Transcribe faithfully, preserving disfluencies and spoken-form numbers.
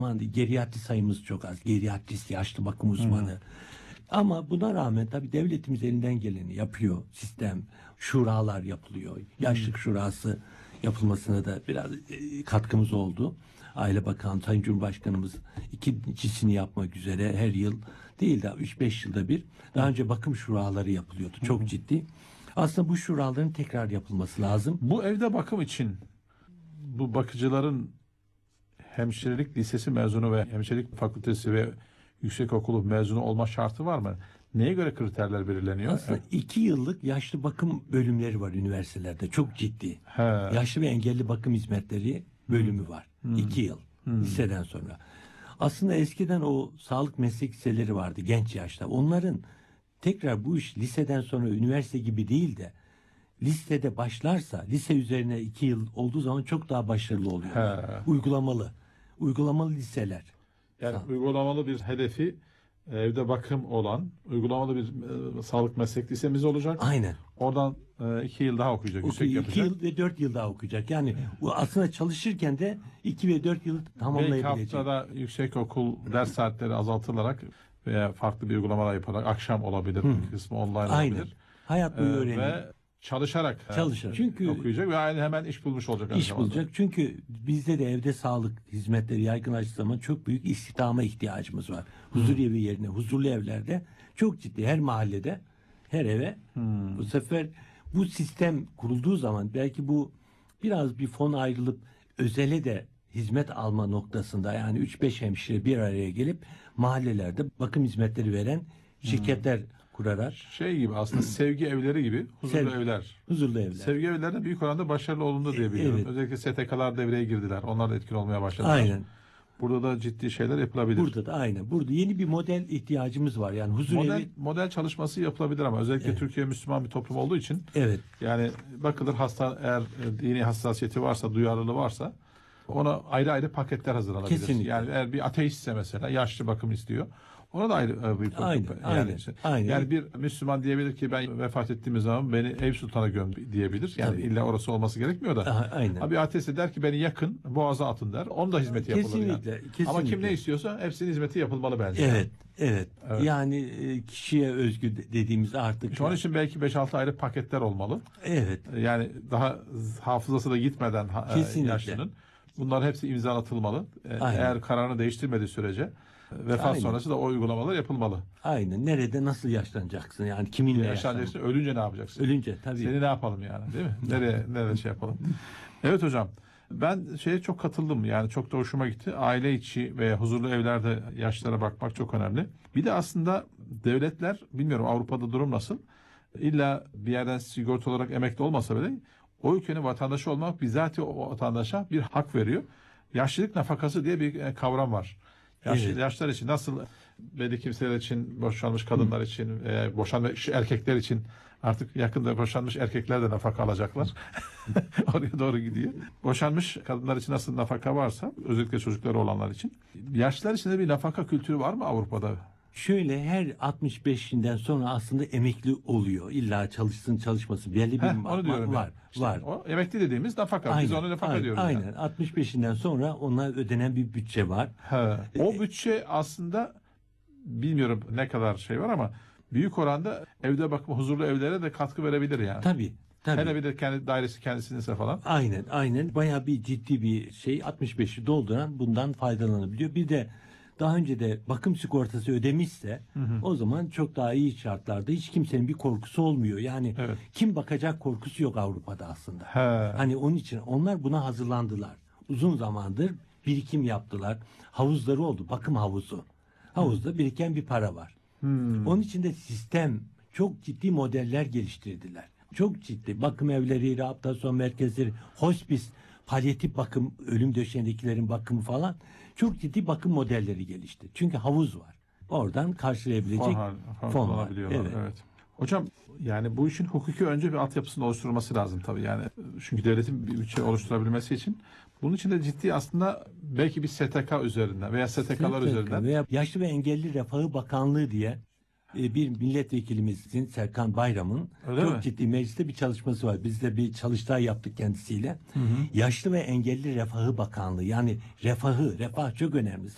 Geriatri sayımız çok az. Geriatrist, yaşlı bakım uzmanı. Hı. Ama buna rağmen tabii devletimiz elinden geleni yapıyor. Sistem, şuralar yapılıyor. Yaşlık şurası yapılmasına da biraz e, katkımız oldu. Aile Bakanı, Sayın Cumhurbaşkanımız ikincisini yapmak üzere her yıl değil de üç beş yılda bir daha önce bakım şuraları yapılıyordu. Çok ciddi. Aslında bu şuraların tekrar yapılması lazım. Bu evde bakım için bu bakıcıların hemşirelik lisesi mezunu ve hemşirelik fakültesi ve yüksekokulu mezunu olma şartı var mı? Neye göre kriterler belirleniyor? Aslında iki yıllık yaşlı bakım bölümleri var üniversitelerde. Çok ciddi. He. Yaşlı ve engelli bakım hizmetleri bölümü var. Hmm. İki yıl. Hmm. Liseden sonra. Aslında eskiden o sağlık meslek liseleri vardı genç yaşta. Onların tekrar bu iş liseden sonra üniversite gibi değil de listede başlarsa lise üzerine iki yıl olduğu zaman çok daha başarılı oluyor. He. Uygulamalı. Uygulamalı liseler. Yani ha. uygulamalı bir hedefi evde bakım olan uygulamalı bir e, sağlık meslek lisemiz olacak. Aynen. Oradan e, iki yıl daha okuyacak. Oku, iki yapacak. yıl ve dört yıl daha okuyacak. Yani bu aslında çalışırken de iki ve dört yıl tamamlayabilecek. Belki haftada yüksekokul ders saatleri azaltılarak veya farklı bir uygulamalar yaparak akşam olabilir. Hı. Bir kısmı online Aynen. olabilir. Hayat boyu ee, öğreniyor. Ve çalışarak, çalışarak. Çünkü okuyacak ve aynı hemen iş bulmuş olacak. İş bulacak. Çünkü bizde de evde sağlık hizmetleri yaygınlaştığı zaman çok büyük istihdama ihtiyacımız var. Huzur hmm. evi yerine huzurlu evlerde çok ciddi her mahallede her eve hmm. bu sefer bu sistem kurulduğu zaman belki bu biraz bir fon ayrılıp özele de hizmet alma noktasında yani üç beş hemşire bir araya gelip mahallelerde bakım hizmetleri veren şirketler hmm. kurarak. Şey gibi aslında sevgi evleri gibi huzurlu Sev, evler. Huzurlu evler. Sevgi evlerinde büyük oranda başarılı olundu diye biliyorum. Evet. Özellikle S T K'lar devreye girdiler. Onlar da etkili olmaya başladılar. Aynen. Burada da ciddi şeyler yapılabilir. Burada da aynen. Burada yeni bir model ihtiyacımız var. Yani huzur model, evi... model çalışması yapılabilir ama özellikle evet. Türkiye Müslüman bir toplum olduğu için evet. Yani bakılır hasta eğer dini hassasiyeti varsa, duyarlılığı varsa ona ayrı ayrı paketler hazırlanabilir. Kesinlikle. Yani eğer bir ateistse mesela yaşlı bakım istiyor. Ona da ayrı bir aynen, yani, aynen, aynen. Yani bir Müslüman diyebilir ki ben vefat ettiğimiz zaman beni Eyüp Sultan'a göm diyebilir. Yani tabii. İlla orası olması gerekmiyor da. Aha, aynen. Abi ateist der ki beni yakın Boğaz'a atın der. Onun da hizmeti yapılır kesinlikle, yani. Kesinlikle. Ama kim ne istiyorsa hepsinin hizmeti yapılmalı bence. Evet, evet. Evet. Yani kişiye özgü dediğimiz artık. İşte onun için belki beş altı ayrı paketler olmalı. Evet. Yani daha hafızası da gitmeden kesinlikle. yaşlının. Bunlar hepsi imzalatılmalı. Aynen. Eğer kararını değiştirmediği sürece vefat aynen. Sonrası da o uygulamalar yapılmalı. Aynen. Nerede nasıl yaşlanacaksın? Yani kiminle yaşlanacaksın? Ölünce ne yapacaksın? Ölünce tabii. Seni ne yapalım yani, değil mi? Nereye nereye şey yapalım? Evet hocam. Ben şeye çok katıldım. Yani çok da hoşuma gitti. Aile içi ve huzurlu evlerde yaşlara bakmak çok önemli. Bir de aslında devletler, bilmiyorum Avrupa'da durum nasıl? İlla bir yerden sigorta olarak emekli olmasa bile o ülkenin vatandaşı olmak bizatihi o vatandaşa bir hak veriyor. Yaşlılık nafakası diye bir kavram var. Yaşlı, evet. Yaşlar için nasıl belli kimseler için, boşanmış kadınlar Hı. için, e, boşanmış erkekler için artık yakında boşanmış erkekler de nafaka alacaklar. Oraya doğru gidiyor. Boşanmış kadınlar için nasıl nafaka varsa, özellikle çocukları olanlar için. Yaşlılar için de bir nafaka kültürü var mı Avrupa'da? Şöyle her altmış beşinden sonra aslında emekli oluyor. İlla çalışsın çalışmasın belli bir Heh, onu diyorum var. Yani. İşte var. O emekli dediğimiz nafaka. Aynen, Biz ona nafaka aynen, diyoruz. Aynen. Yani. altmış beşinden sonra ona ödenen bir bütçe var. He. O bütçe aslında bilmiyorum ne kadar şey var ama büyük oranda evde bakma huzurlu evlere de katkı verebilir yani. Tabii. Tabii. Hele bir de kendi dairesi kendisinse falan. Aynen, aynen. Bayağı bir ciddi bir şey. altmış beşi dolduran bundan faydalanabiliyor. Bir de daha önce de bakım sigortası ödemişse hı hı. o zaman çok daha iyi şartlarda hiç kimsenin bir korkusu olmuyor. Yani evet. Kim bakacak korkusu yok Avrupa'da aslında. He. Hani onun için onlar buna hazırlandılar. Uzun zamandır birikim yaptılar. Havuzları oldu. Bakım havuzu. Havuzda hı. biriken bir para var. Hmm. Onun için de sistem çok ciddi modeller geliştirdiler. Çok ciddi bakım evleri, rehabilitasyon merkezleri, hospice, palyatif bakım, ölüm döşeğindekilerin bakımı falan çok ciddi bakım modelleri gelişti. Çünkü havuz var. Oradan karşılayabilecek fon, fon var. Evet. evet. Hocam yani bu işin hukuki önce bir altyapısını oluşturması lazım tabii yani. Çünkü devletin bir bütçe oluşturabilmesi için bunun için de ciddi aslında belki bir S T K üzerinden veya S T K'lar üzerinden. Veya Yaşlı ve Engelli Refahı Bakanlığı diye bir milletvekilimizin Serkan Bayram'ın Öyle çok mi? ciddi mecliste bir çalışması var. Biz de bir çalıştay yaptık kendisiyle. Hı hı. Yaşlı ve Engelli Refahı Bakanlığı yani refahı, refah çok önemli.